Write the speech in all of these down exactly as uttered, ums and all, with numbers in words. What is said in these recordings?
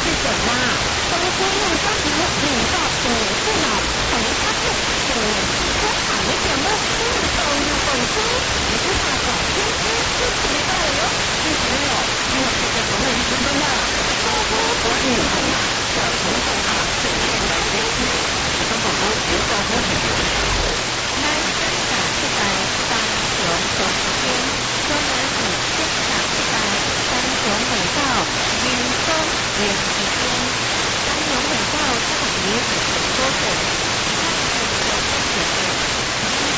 是什么？从公路上面领到五四楼，从他们九车厂的节目，一走入公司，你是大早天天就听到哟，是没有？因为这个不会听到啦。高高国语文啊，小朋友啊，这边来学习，小宝宝有高高的学习。来分享一百三雄总时间，专门以分享一百三雄美照，民风连时间，三雄美照特别主题说明，它是有风险的，民风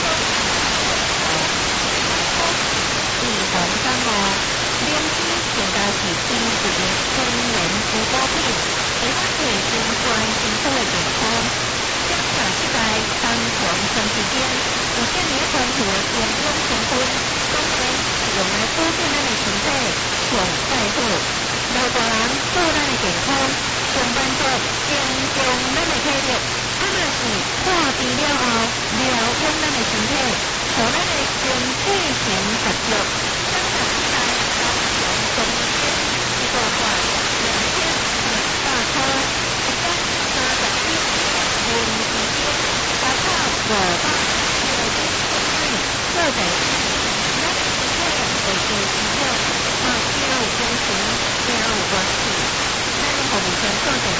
地红三毛，连续全家是第一年天然蔬果品，会发挥相关健康的健康。加强一百三雄长时间，有建立丰富的营养成分，当然是用来保健咱的身体，上最好。老大人保咱的健康，上班族增强咱的体力，啊嘛是看病了后疗养咱的身体，让咱的身体型合作。加强一百三雄长时间，一个月两千两百块，一天三十一。零时间，打卡五百六十公里，做在咱的身体会受影响，啊，只要有精神，只要有关系，咱的服务生做在